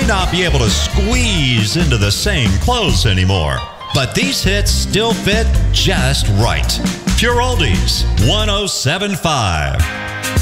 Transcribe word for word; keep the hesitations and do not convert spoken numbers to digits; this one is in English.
not be able to squeeze into the same clothes anymore. But these hits still fit just right. Pure Oldies, one oh seven point five.